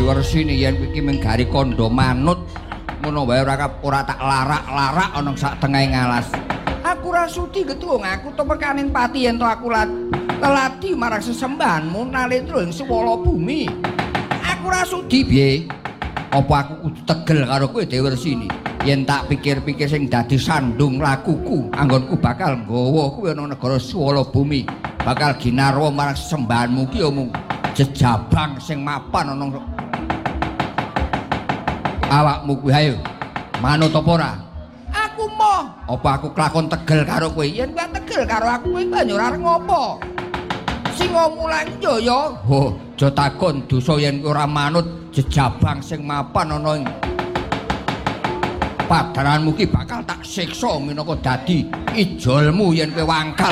Dewa Resini yen kowe iki menggari kandha manut ngono wae ora tak larak-larak ana sak tengahing alas. Aku ra sudi getu wong aku temekaning pati yen to aku leladi marang sesembahanmu nalendra ing swala bumi. Aku ra sudi piye? Apa aku kudu tegel karo kowe Dewa Resini? Yen tak pikir-pikir sing dadi sandung lakuku, anggonku bakal nggawa kowe ana negara swala bumi. Bakal ginarwa marang sesembahanmu ki omong jejabang sing mapan ana awakmu kuwi ayo. Manut apa ora? Aku moh. Apa aku kelakon tegel karo kowe? Yen kowe tegel karo aku kowe banjur arep ngopo? Singa mulang jaya. Oh, aja takon dosa yen kowe ora manut jejabang sing mapan ana ing padaranmu ki bakal tak siksa minangka dadi ijolmu yen kowe wangkal